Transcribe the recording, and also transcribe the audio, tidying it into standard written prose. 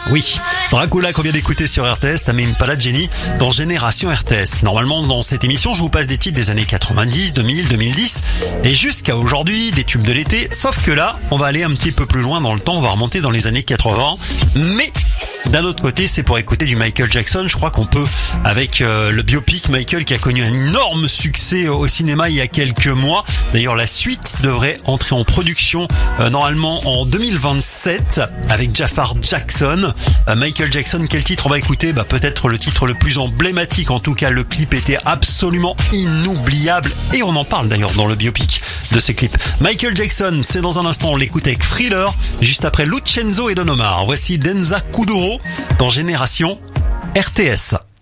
Oui, Dracula qu'on vient d'écouter sur RTS, Tame Impala Jenny dans Génération RTS. Normalement, dans cette émission, je vous passe des titres des années 90, 2000, 2010 et jusqu'à aujourd'hui, des tubes de l'été. Sauf que là, on va aller un petit peu plus loin dans le temps, on va remonter dans les années 80. Mais d'un autre côté, c'est pour écouter du Michael Jackson. Je crois qu'on peut, avec le biopic Michael qui a connu un énorme succès au cinéma il y a quelques mois. D'ailleurs, la suite devrait entrer en production normalement en 2027 avec Jafar Jackson. Michael Jackson, quel titre on va écouter? Peut-être le titre le plus emblématique. En tout cas, le clip était absolument inoubliable et on en parle d'ailleurs dans le biopic de ce clip. Michael Jackson, c'est dans un instant, on l'écoute avec Thriller, juste après Lucenzo et Don Omar. Voici Denza Kuduro dans Génération RTS.